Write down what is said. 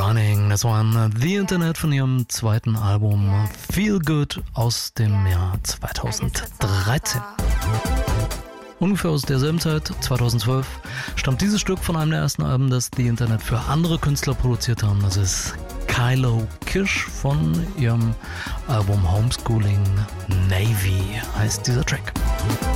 Morning. Das war The Internet von ihrem zweiten Album Feel Good aus dem Jahr 2013. Ungefähr aus derselben Zeit, 2012, stammt dieses Stück von einem der ersten Alben, das The Internet für andere Künstler produziert haben. Das ist Kylo Kish von ihrem Album Homeschooling Navy, heißt dieser Track.